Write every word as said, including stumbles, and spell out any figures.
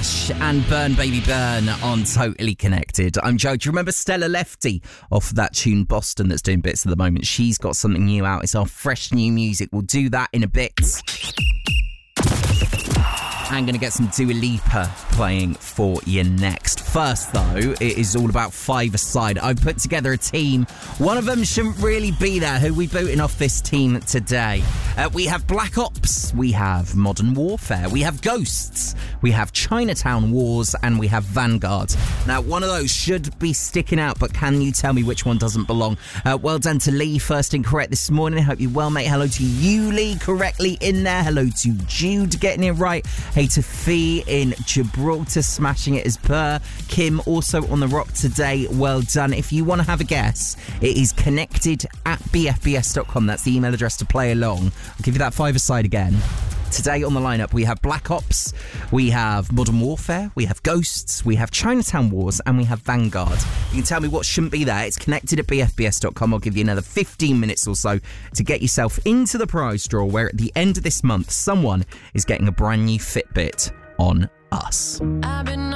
Ash and Burn Baby Burn on Totally Connected. I'm Joe. Do you remember Stella Lefty off that tune Boston that's doing bits at the moment? She's got something new out. It's our fresh new music. We'll do that in a bit. I'm going to get some Dua Lipa playing for you next. First, though, it is all about five-a-side. I've put together a team. One of them shouldn't really be there. Who are we booting off this team today? Uh, we have Black Ops. We have Modern Warfare. We have Ghosts. We have Chinatown Wars. And we have Vanguard. Now, one of those should be sticking out, but can you tell me which one doesn't belong? Uh, well done to Lee, first incorrect this morning. Hope you're well, mate. Hello to you, Lee, correctly in there. Hello to Jude, getting it right. Hey to Fee in Gibraltar, smashing it as per. Kim also on the rock today. Well done. If you want to have a guess, it is connected at b f b s dot com. That's the email address to play along. I'll give you that five-a-side again. Today on the lineup, we have Black Ops, we have Modern Warfare, we have Ghosts, we have Chinatown Wars, and we have Vanguard. You can tell me what shouldn't be there. It's connected at b f b s dot com. I'll give you another fifteen minutes or so to get yourself into the prize draw, where at the end of this month, someone is getting a brand new Fitbit on us. I've been